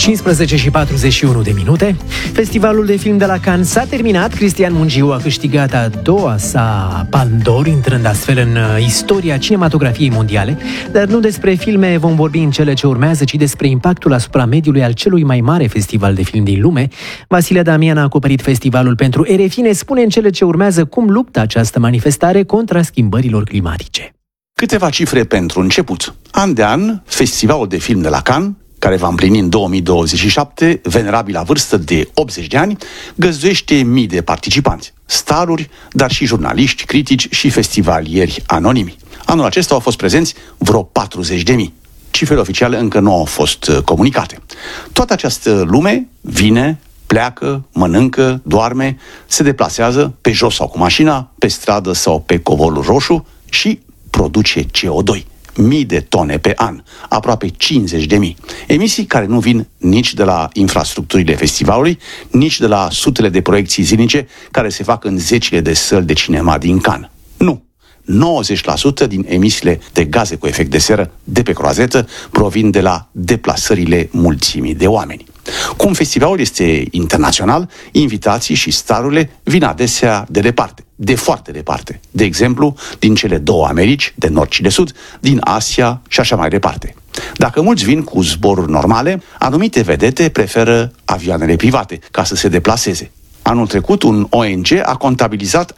15:41. Festivalul de film de la Cannes s-a terminat. Cristian Mungiu a câștigat a doua sa Palme d'Or, intrând astfel în istoria cinematografiei mondiale. Dar nu despre filme vom vorbi în cele ce urmează, ci despre impactul asupra mediului al celui mai mare festival de film din lume. Vasile Damian a acoperit festivalul pentru RFI. Ne spune în cele ce urmează cum luptă această manifestare contra schimbărilor climatice. Câteva cifre pentru început. An de an, Festivalul de film de la Cannes, care va împlini în 2027 venerabila vârstă de 80 de ani, găzduiește mii de participanți, staruri, dar și jurnaliști, critici și festivalieri anonimi. Anul acesta au fost prezenți vreo 40.000. Cifrele oficiale încă nu au fost comunicate. Toată această lume vine, pleacă, mănâncă, doarme, se deplasează pe jos sau cu mașina, pe stradă sau pe covorul roșu și produce CO2. Mii de tone pe an, aproape 50.000. Emisii care nu vin nici de la infrastructurile festivalului, nici de la sutele de proiecții zilnice care se fac în zecile de săli de cinema din Cannes. Nu. 90% din emisiile de gaze cu efect de seră de pe croazetă provin de la deplasările mulțimii de oameni. Cum festivalul este internațional, invitații și starurile vin adesea de departe, de foarte departe. De exemplu, din cele două Americi, de nord și de sud, din Asia și așa mai departe. Dacă mulți vin cu zboruri normale, anumite vedete preferă avioanele private ca să se deplaseze. Anul trecut, un ONG a contabilizat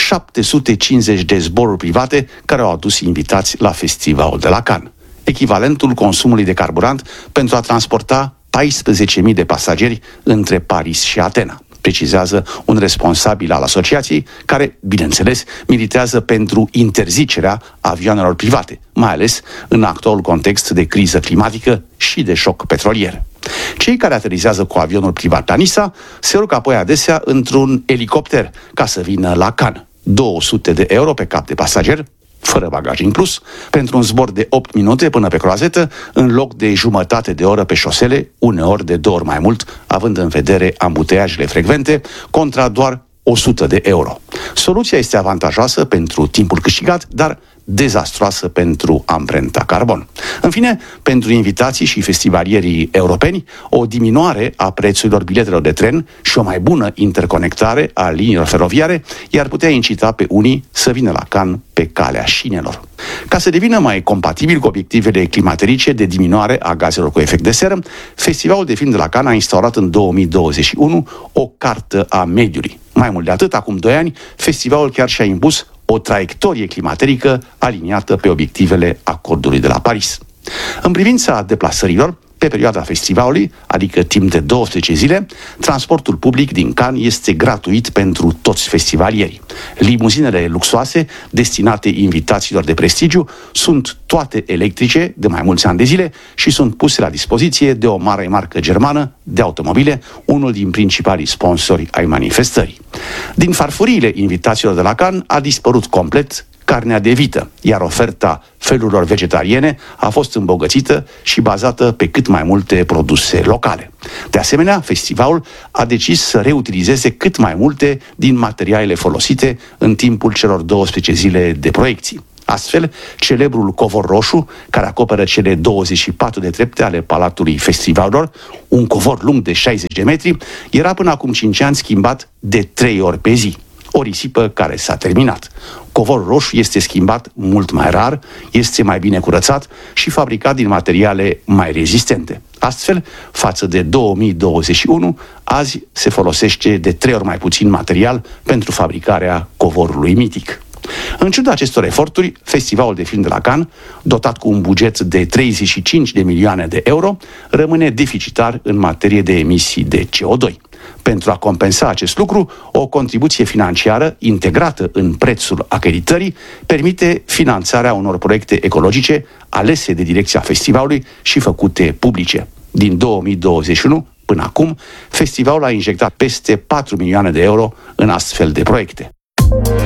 750 de zboruri private care au adus invitați la festivalul de la Cannes, echivalentul consumului de carburant pentru a transporta 14.000 de pasageri între Paris și Atena, precizează un responsabil al asociației care, bineînțeles, militează pentru interzicerea avioanelor private, mai ales în actualul context de criză climatică și de șoc petrolier. Cei care aterizează cu avionul privat la Nisa se urcă apoi adesea într-un elicopter ca să vină la Cannes. 200 de euro pe cap de pasager, fără bagaj inclus, pentru un zbor de 8 minute până pe croazetă, în loc de jumătate de oră pe șosele, uneori de 2 ori mai mult, având în vedere ambuteiajele frecvente, contra doar 100 de euro. Soluția este avantajoasă pentru timpul câștigat, dar dezastroasă pentru amprenta carbon. În fine, pentru invitații și festivalierii europeni, o diminuare a prețurilor biletelor de tren și o mai bună interconectare a liniilor feroviare i-ar putea incita pe unii să vină la Cannes pe calea șinelor. Ca să devină mai compatibil cu obiectivele climaterice de diminuare a gazelor cu efect de seră, Festivalul de film de la Cannes a instaurat în 2021 o cartă a mediului. Mai mult de atât, acum 2 ani, festivalul chiar și-a impus o traiectorie climaterică aliniată pe obiectivele acordului de la Paris. În privința deplasărilor, pe perioada festivalului, adică timp de 12 zile, transportul public din Cannes este gratuit pentru toți festivalierii. Limuzinele luxoase, destinate invitațiilor de prestigiu, sunt toate electrice de mai mulți ani de zile și sunt puse la dispoziție de o mare marcă germană de automobile, unul din principalii sponsori ai manifestării. Din farfuriile invitațiilor de la Cannes a dispărut complet carnea de vită, iar oferta felurilor vegetariene a fost îmbogățită și bazată pe cât mai multe produse locale. De asemenea, festivalul a decis să reutilizeze cât mai multe din materialele folosite în timpul celor 12 zile de proiecții. Astfel, celebrul covor roșu, care acoperă cele 24 de trepte ale Palatului Festivalelor, un covor lung de 60 de metri, era până acum 5 ani schimbat de 3 ori pe zi. O risipă care s-a terminat. Covorul roșu este schimbat mult mai rar, este mai bine curățat și fabricat din materiale mai rezistente. Astfel, față de 2021, azi se folosește de 3 ori mai puțin material pentru fabricarea covorului mitic. În ciuda acestor eforturi, Festivalul de film de la Cannes, dotat cu un buget de 35 de milioane de euro, rămâne deficitar în materie de emisii de CO2. Pentru a compensa acest lucru, o contribuție financiară integrată în prețul acreditării permite finanțarea unor proiecte ecologice alese de direcția festivalului și făcute publice. Din 2021 până acum, festivalul a injectat peste 4 milioane de euro în astfel de proiecte.